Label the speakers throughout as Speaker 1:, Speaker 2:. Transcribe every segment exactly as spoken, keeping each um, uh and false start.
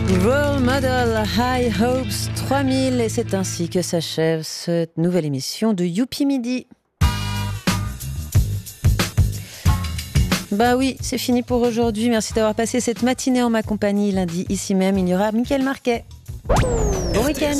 Speaker 1: Role Model High Hopes trois mille, et c'est ainsi que s'achève cette nouvelle émission de Youpi Midi. Bah oui, c'est fini pour aujourd'hui. Merci d'avoir passé cette matinée en ma compagnie. Lundi, ici même, il y aura Mickaël Marquet. Bon week-end.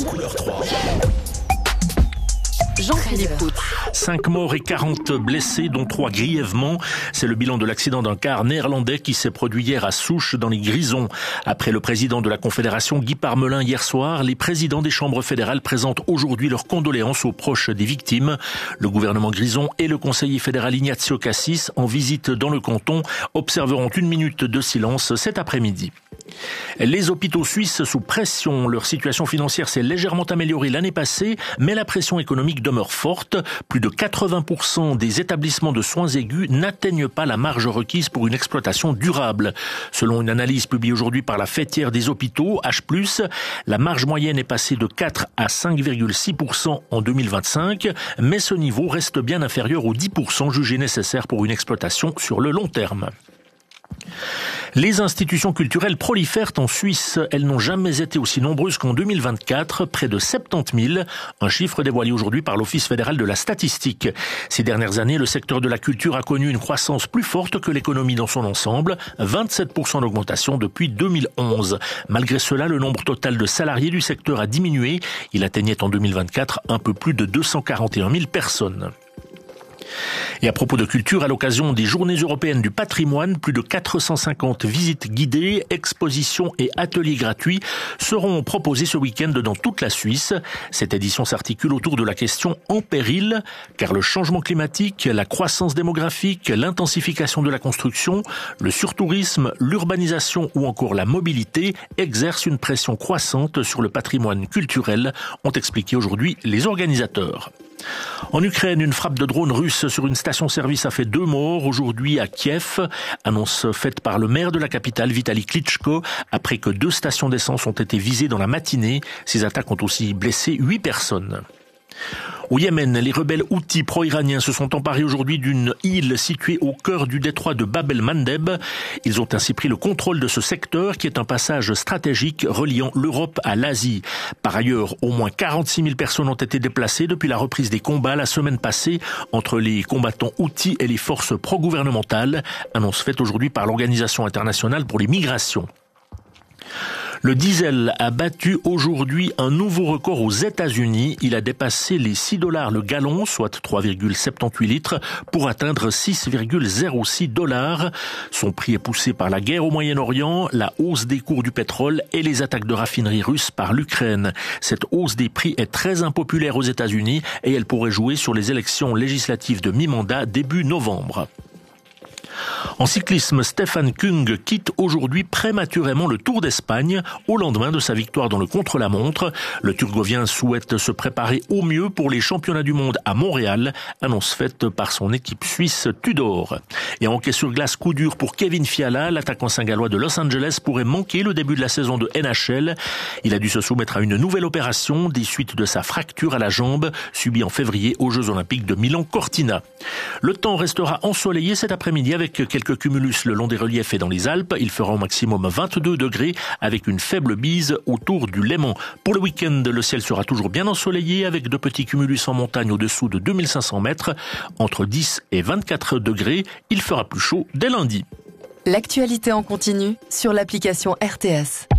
Speaker 2: Jean-Philippe Roux.
Speaker 3: Cinq morts et quarante blessés, dont trois grièvement. C'est le bilan de l'accident d'un car néerlandais qui s'est produit hier à Souches, dans les Grisons. Après le président de la Confédération, Guy Parmelin, hier soir, les présidents des chambres fédérales présentent aujourd'hui leurs condoléances aux proches des victimes. Le gouvernement grison et le conseiller fédéral Ignazio Cassis, en visite dans le canton, observeront une minute de silence cet après-midi. Les hôpitaux suisses sous pression. Leur situation financière s'est légèrement améliorée l'année passée, mais la pression économique demeure forte. Plus de quatre-vingts pour cent des établissements de soins aigus n'atteignent pas la marge requise pour une exploitation durable. Selon une analyse publiée aujourd'hui par la Fêtière des hôpitaux, H plus, la marge moyenne est passée de quatre à cinq virgule six pour cent en deux mille vingt-cinq, mais ce niveau reste bien inférieur aux dix pour cent jugés nécessaires pour une exploitation sur le long terme. Les institutions culturelles prolifèrent en Suisse. Elles n'ont jamais été aussi nombreuses qu'en deux mille vingt-quatre, près de soixante-dix mille, un chiffre dévoilé aujourd'hui par l'Office fédéral de la statistique. Ces dernières années, le secteur de la culture a connu une croissance plus forte que l'économie dans son ensemble, vingt-sept pour cent d'augmentation depuis deux mille onze. Malgré cela, le nombre total de salariés du secteur a diminué. Il atteignait en deux mille vingt-quatre un peu plus de deux cent quarante et un mille personnes. Et à propos de culture, à l'occasion des Journées européennes du patrimoine, plus de quatre cent cinquante visites guidées, expositions et ateliers gratuits seront proposés ce week-end dans toute la Suisse. Cette édition s'articule autour de la question en péril, car le changement climatique, la croissance démographique, l'intensification de la construction, le surtourisme, l'urbanisation ou encore la mobilité exercent une pression croissante sur le patrimoine culturel, ont expliqué aujourd'hui les organisateurs. En Ukraine, une frappe de drone russe sur une station-service a fait deux morts aujourd'hui à Kiev. Annonce faite par le maire de la capitale, Vitali Klitschko, après que deux stations d'essence ont été visées dans la matinée. Ces attaques ont aussi blessé huit personnes. Au Yémen, les rebelles houthis pro-iraniens se sont emparés aujourd'hui d'une île située au cœur du détroit de Bab el-Mandeb. Ils ont ainsi pris le contrôle de ce secteur qui est un passage stratégique reliant l'Europe à l'Asie. Par ailleurs, au moins quarante-six mille personnes ont été déplacées depuis la reprise des combats la semaine passée entre les combattants houthis et les forces pro-gouvernementales. Annonce faite aujourd'hui par l'Organisation internationale pour les migrations. Le diesel a battu aujourd'hui un nouveau record aux États-Unis. Il a dépassé les six dollars le gallon, soit trois virgule soixante-dix-huit litres, pour atteindre six virgule zéro six dollars. Son prix est poussé par la guerre au Moyen-Orient, la hausse des cours du pétrole et les attaques de raffineries russes par l'Ukraine. Cette hausse des prix est très impopulaire aux États-Unis et elle pourrait jouer sur les élections législatives de mi-mandat début novembre. En cyclisme, Stefan Kung quitte aujourd'hui prématurément le Tour d'Espagne au lendemain de sa victoire dans le contre-la-montre. Le Turgovien souhaite se préparer au mieux pour les championnats du monde à Montréal, annonce faite par son équipe suisse Tudor. Et en hockey sur glace, coup dur pour Kevin Fiala, l'attaquant saint-gallois de Los Angeles pourrait manquer le début de la saison de N H L. Il a dû se soumettre à une nouvelle opération des suites de sa fracture à la jambe subie en février aux Jeux Olympiques de Milan-Cortina. Le temps restera ensoleillé cet après-midi avec quelques cumulus le long des reliefs et dans les Alpes. Il fera au maximum vingt-deux degrés avec une faible bise autour du Léman. Pour le week-end, le ciel sera toujours bien ensoleillé avec de petits cumulus en montagne au-dessous de deux mille cinq cents mètres. Entre dix et vingt-quatre degrés, il fera plus chaud dès lundi.
Speaker 2: L'actualité en continu sur l'application R T S.